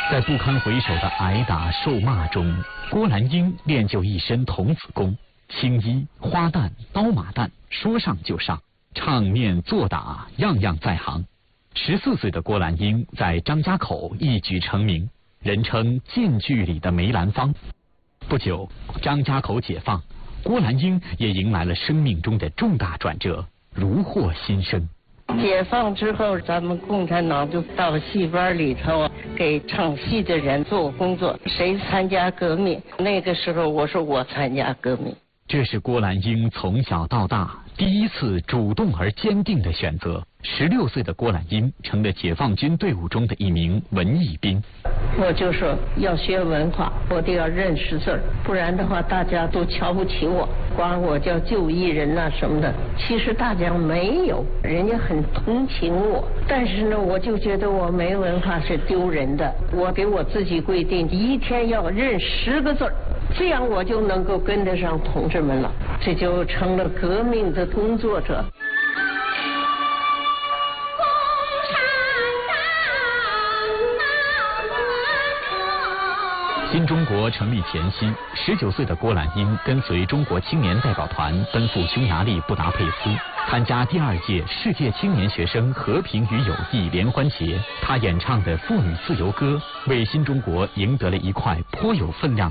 在不堪回首的挨打受骂中，郭兰英练就一身童子功，青衣、花旦、刀马旦，说上就上，唱念做打样样在行。14岁的郭兰英在张家口一举成名，人称晋剧里的梅兰芳。不久，张家口解放，郭兰英也迎来了生命中的重大转折，如获新生。 解放之后，咱们共产党就到戏班里头给唱戏的人做工作，谁参加革命？那个时候我说我参加革命。 这是郭兰英从小到大第一次主动而坚定的选择。16岁的郭兰英成了解放军队伍中的一名文艺兵。 我就说要学文化，我得要认识字儿，不然的话大家都瞧不起我，管我叫旧艺人呐什么的。其实大家没有，人家很同情我，但是呢，我就觉得我没文化是丢人的。我给我自己规定，一天要认10个字儿，这样我就能够跟得上同志们了，这就成了革命的工作者。 新中国成立前夕，19岁的郭兰英跟随中国青年代表团奔赴匈牙利布达佩斯，参加第2届世界青年学生和平与友谊联欢节。他演唱的妇女自由歌，为新中国赢得了一块颇有分量